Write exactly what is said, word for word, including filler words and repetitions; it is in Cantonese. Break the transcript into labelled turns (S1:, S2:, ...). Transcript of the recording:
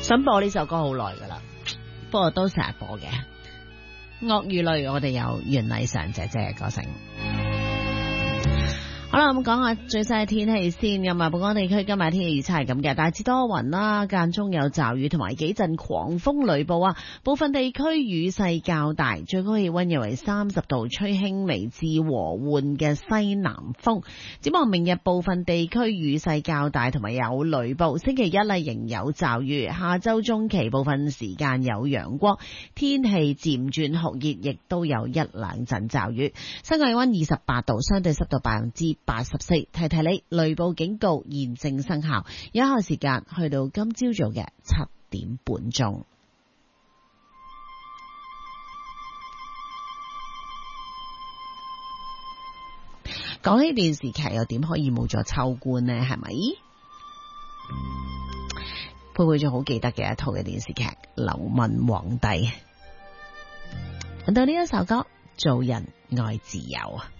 S1: 想播呢首歌好耐噶啦，不過都成日播嘅。鱷魚類我哋有袁麗嫦姐姐嘅歌聲。好啦，咁講下最新嘅天氣先。咁啊，本港地區今日天氣預測係咁嘅，大致多雲啦，間中有驟雨同埋幾陣狂風雷暴啊。部分地區雨勢較大，最高氣溫約為三十度，吹輕微至和緩嘅西南風。展望明日部分地區雨勢較大同埋有雷暴，星期一咧仍有驟雨，下周中期部分時間有陽光，天氣漸轉酷熱，亦都有一兩陣驟雨。室外氣溫二十八度，相對濕度百分之八十四，提提你雷暴警告現正生效，有效時間去到今朝早嘅七點半鐘。講起電視劇，又點可以冇咗秋官呢？係咪？佩佩仲好記得嘅一套嘅電視劇《流氓皇帝》，到呢一首歌《做人愛自由》。